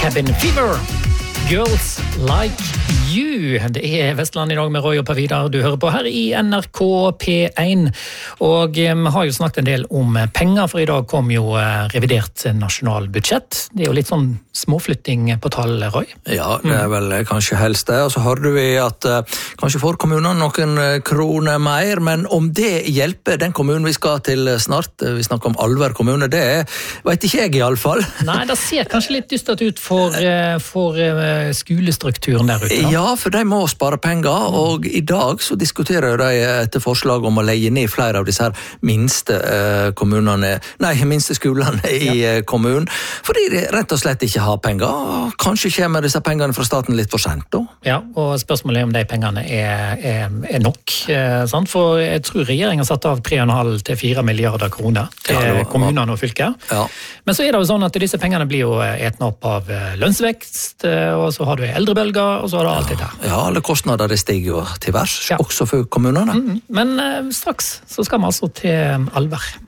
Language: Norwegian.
Cabin Fever. Girls Like You. Det Vestland I dag med Roy og Per Vidar du hører på her I NRK P1. Og vi har jo snakket en del om penger, for I dag kom jo revidert nasjonalbudsjett. Det jo litt sånn småflytting på tall, Roy. Ja, det vel kanskje helst det. Og så hørte vi at kanskje får kommunene noen kroner mer, men om det hjelper den kommunen vi skal til snart, vi snakker om Alver kommune, det vet ikke jeg I alle fall. Nei, det ser kanskje litt dystert ut for skolestrukturen der ute. Ja, for de må spare penger, og I dag så diskuterer de et forslag om å leie ned flere av disse her minste minste skolene I kommunen, fordi de rett og slett ikke har penger. Kanskje kommer disse pengene fra staten litt for sent da? Ja, og spørsmålet om de pengene er nok, sant? For jeg tror regjeringen satt av 3,5 til 4 milliarder kroner til kommunene og fylker. Ja. Men så det jo sånn at disse pengene blir jo etne opp av lønnsvekst, og så har du eldrebølger, og så har du alt dette. Ja, alle kostnader det stiger jo til værs, også for kommunene. Men straks så skal vi altså til Alver.